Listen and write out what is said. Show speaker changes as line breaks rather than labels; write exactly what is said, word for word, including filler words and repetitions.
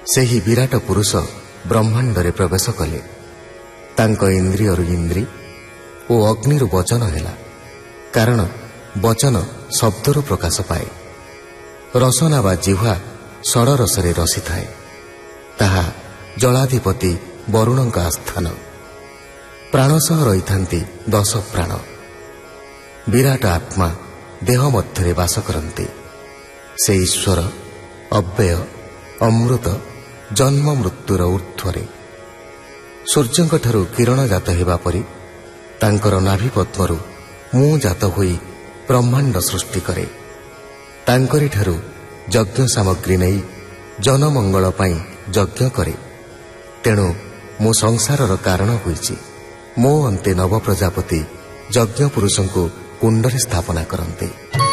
ସେହି ବିରାଟ ପୁରୁଷ ବ୍ରହ୍ମାଣ୍ଡରେ ପ୍ରବେଶ କଲେ। ତାଙ୍କ ଇନ୍ଦ୍ରିୟରୁ ଇନ୍ଦ୍ରି ଓ ଅଗ୍ନିରୁ ବଚନ ହେଲା, କାରଣ ବଚନ ଶବ୍ଦରୁ ପ୍ରକାଶ ପାଏ। ରସନା ବା ଜିହ୍ୱା ଷଡ଼ରସରେ ରସିଥାଏ, ତାହା ଜଳାଧିପତି ବରୁଣଙ୍କ ଆସ୍ଥାନ। ପ୍ରାଣ ସହ ରହିଥାନ୍ତି ଦଶ ପ୍ରାଣ। ବିରାଟ ଆତ୍ମା ଦେହ ମଧ୍ୟରେ ବାସ କରନ୍ତି। ସେ ଈଶ୍ୱର, ଅବ୍ୟୟ, ଅମୃତ, ଜନ୍ମ ମୃତ୍ୟୁର ଊର୍ଦ୍ଧ୍ୱରେ। ସୂର୍ଯ୍ୟଙ୍କଠାରୁ କିରଣ ଜାତ ହେବା ପରି ତାଙ୍କର ନାଭି ପଦ୍ମରୁ ମୁଁ ଜାତ ହୋଇ ବ୍ରହ୍ମାଣ୍ଡ ସୃଷ୍ଟି କରେ। ତାଙ୍କରିଠାରୁ ଯଜ୍ଞ ସାମଗ୍ରୀ ନେଇ ଜନମଙ୍ଗଳ ପାଇଁ ଯଜ୍ଞ କରେ। ତେଣୁ ମୁଁ ସଂସାରର କାରଣ ହୋଇଛି। ମୋ ଅନ୍ତେ ନବ ପ୍ରଜାପତି ଯଜ୍ଞ ପୁରୁଷଙ୍କୁ କୁଣ୍ଡରେ ସ୍ଥାପନା କରନ୍ତି।